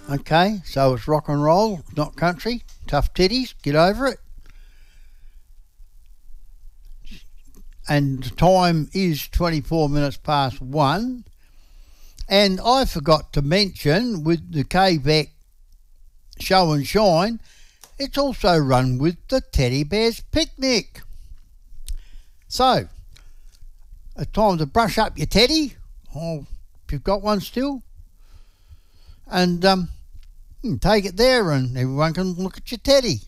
Okay, so it's rock and roll, not country. Tough titties, get over it. And the time is 24 minutes past 1. And I forgot to mention, with the K-Beck Show and Shine, it's also run with the Teddy Bears Picnic. So, it's time to brush up your teddy, or if you've got one still, and take it there and everyone can look at your teddy.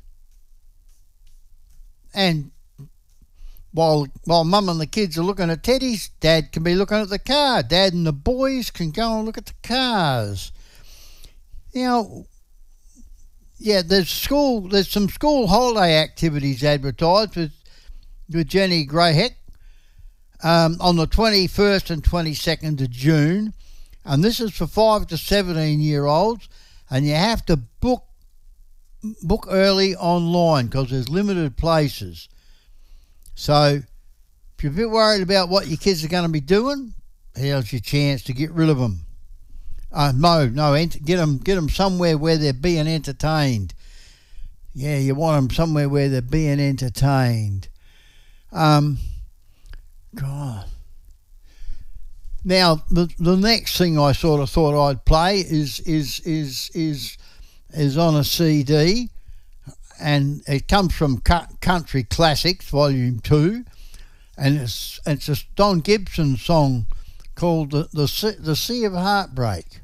And while Mum and the kids are looking at teddies, Dad can be looking at the car. Dad and the boys can go and look at the cars. You know, yeah, there's some school holiday activities advertised with Jenny Greyheck on the 21st and 22nd of June. And this is for 5 to 17-year-olds. And you have to book early online because there's limited places. So if you're a bit worried about what your kids are going to be doing, here's your chance to get rid of them. Get them somewhere where they're being entertained. Yeah, you want them somewhere where they're being entertained. God. Now the next thing I sort of thought I'd play is on a CD, and it comes from Country Classics Volume 2, and it's a Don Gibson song called the Sea of Heartbreak.